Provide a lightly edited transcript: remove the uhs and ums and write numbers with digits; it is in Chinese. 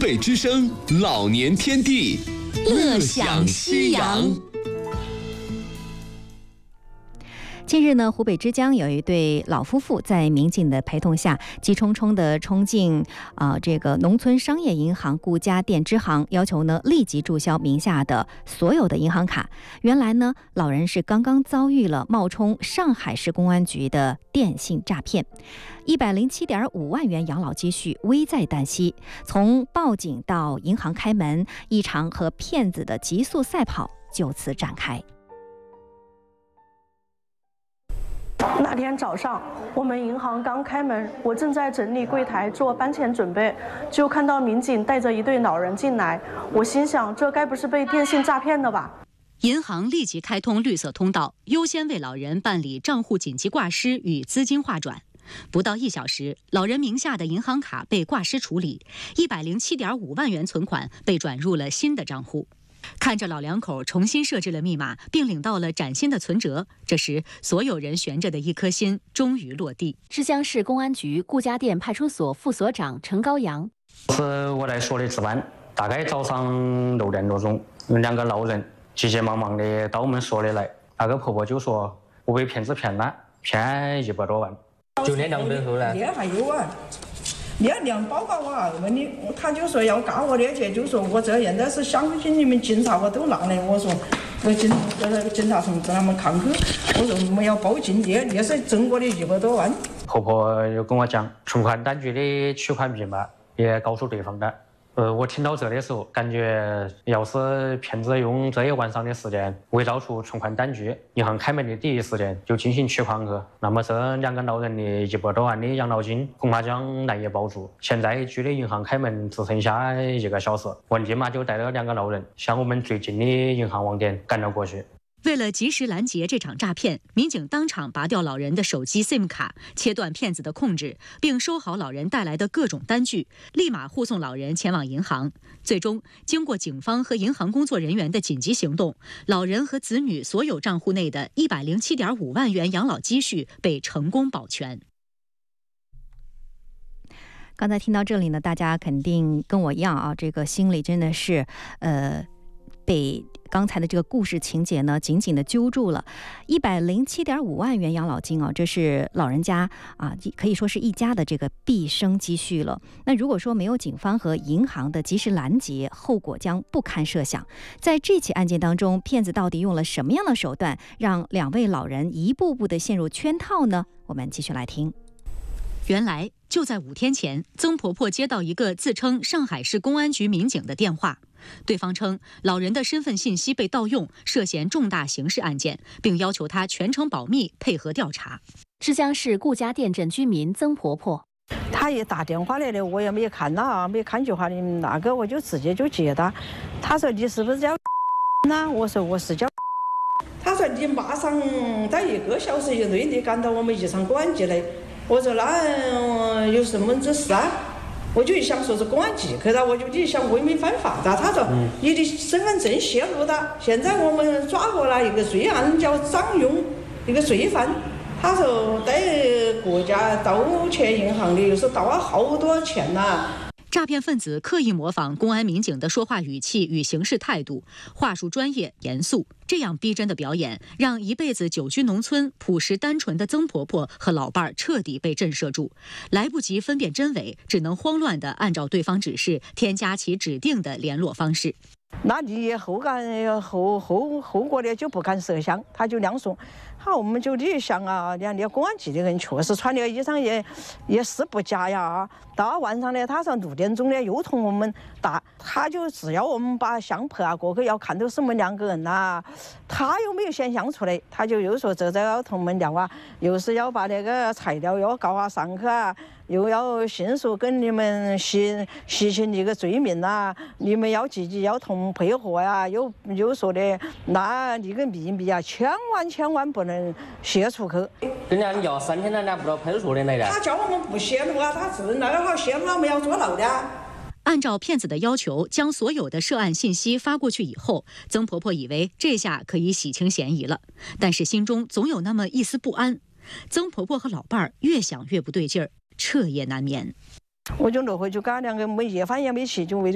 北之声老年天地，乐享夕阳。 近日呢，湖北之江有一对老夫妇在民警的陪同下，急冲冲地冲进这个农村商业银行顾家店支行，要求呢立即注销名下的所有的银行卡。原来呢，老人是刚刚遭遇了冒充上海市公安局的电信诈骗，107.5万元养老积蓄危在旦夕。从报警到银行开门，一场和骗子的极速赛跑就此展开。 那天早上，我们银行刚开门，我正在整理柜台做搬钱准备，就看到民警带着一对老人进来。我心想，这该不是被电信诈骗的吧？ 银行立即开通绿色通道，优先为老人办理账户紧急挂失与资金划转。不到1小时，老人名下的银行卡被挂失处理，107.5万元存款被转入了新的账户。看着老两口重新设置了密码，并领到了崭新的存折，这时所有人悬着的一颗心终于落地。 之江市公安局顾家店派出所副所长陈高阳： 是我来所里值班，大概早上6点多钟，有2个老人急急忙忙的到我们所里来。那个婆婆就说：“我被骗子骗了，骗100多万。” 就那2本后呢？ 那还有啊。你要量报告啊，问你，他就说要告我的去，就说我这现在是相信你们警察，我都拿来。我说我警察同志他们抗拒，我说我们要报警，你是挣我的100多万。 婆婆又跟我讲，存款单据的取款密码也告诉对方的。我听到这的时候，感觉要是骗子用这一晚上的时间伪造出存款单据，银行开门的第一时间就进行取款去，那么这2个老人的100多万的养老金恐怕将难以保住。现在距离银行开门只剩下1个小时，我立马就带了2个老人向我们最近的银行网点赶了过去。 为了及时拦截这场诈骗，民警当场拔掉老人的手机 SIM 卡，切断骗子的控制，并收好老人带来的各种单据，立马护送老人前往银行。最终，经过警方和银行工作人员的紧急行动，老人和子女所有账户内的107.5万元养老积蓄被成功保全。 刚才听到这里呢，大家肯定跟我一样啊，这个心里真的是被刚才的这个故事情节呢紧紧的揪住了。107.5万元养老金啊，这是老人家可以说是一家的这个毕生积蓄了。那如果说没有警方和银行的及时拦截，后果将不堪设想。在这起案件当中，骗子到底用了什么样的手段，让2位老人一步步的陷入圈套呢？我们继续来听。 原来就在5天前，曾婆婆接到一个自称上海市公安局民警的电话，对方称老人的身份信息被盗用，涉嫌重大刑事案件，并要求她全程保密，配合调查。 之江市顾家店镇居民曾婆婆： 他一打电话来的，我也没看了，没看句话的那个，我就直接就接他。他说你是不是叫呢？我说我是叫。他说你马上在1个小时以内你赶到我们宜昌公安局来。我说那有什么这事啊？我就想说是公安局去了，我就想违民犯法的。他说你的身份证泄露的，现在我们抓获了一个罪案叫张勇，一个罪犯。他说在国家盗窃银行的，又是盗了好多钱呐。 诈骗分子刻意模仿公安民警的说话语气与行事态度，话术专业严肃。这样逼真的表演，让一辈子久居农村、朴实单纯的曾婆婆和老伴儿彻底被震慑住，来不及分辨真伪，只能慌乱地按照对方指示添加其指定的联络方式。 那你后果的就不敢设想，他就那样说。好，我们就你想啊，你公安局的人确实穿那个衣裳也是不假呀。到晚上呢，他说6点钟呢又同我们打，他就只要我们把相拍啊过去，要看到是我们2个人呐。他又没有显像出来，他就又说这要同我们聊啊，又是要把那个材料要告啊上去啊，又要迅速跟你们洗清那个罪名啊，你们要积极要同配合呀，又说的那个秘密啊，千万不能泄出去。 人家要3天了，不到派出所的来的。 他叫我们不泄露啊，他是那个好泄露，我们要坐牢的。 按照骗子的要求，将所有的涉案信息发过去以后，曾婆婆以为这下可以洗清嫌疑了，但是心中总有那么一丝不安。曾婆婆和老伴儿越想越不对劲儿，彻夜难眠。 我就落回去，跟2个没夜饭也没去，就为